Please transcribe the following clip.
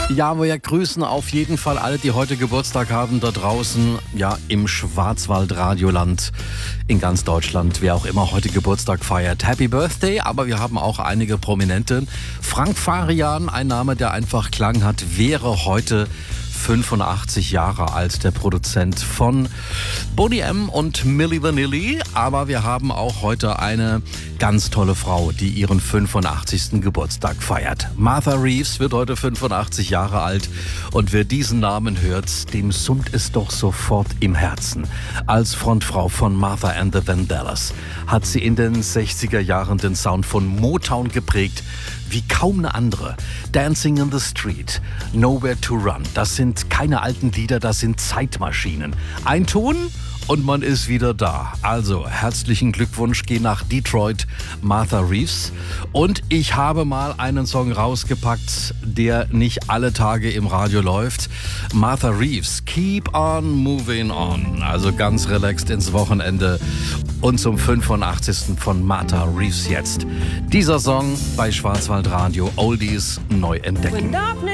Ja, wir grüßen auf jeden Fall alle, die heute Geburtstag haben, da draußen, ja, im Schwarzwald-Radioland, in ganz Deutschland, wer auch immer heute Geburtstag feiert. Happy Birthday, aber wir haben auch einige Prominente. Frank Farian, ein Name, der einfach Klang hat, wäre heute 85 Jahre alt, der Produzent von Boney M. und Milli Vanilli. Aber wir haben auch heute eine ganz tolle Frau, die ihren 85. Geburtstag feiert. Martha Reeves wird heute 85 Jahre alt und wer diesen Namen hört, dem summt es doch sofort im Herzen. Als Frontfrau von Martha and the Vandellas hat sie in den 60er Jahren den Sound von Motown geprägt, wie kaum eine andere. Dancing in the Street, Nowhere to Run, das sind keine alten Lieder, das sind Zeitmaschinen. Ein Ton und man ist wieder da. Also herzlichen Glückwunsch, geh nach Detroit, Martha Reeves. Und ich habe mal einen Song rausgepackt, der nicht alle Tage im Radio läuft. Martha Reeves, Keep on Moving On. Also ganz relaxed ins Wochenende. Und zum 85. von Martha Reeves jetzt. Dieser Song bei Schwarzwaldradio, Oldies neu entdecken.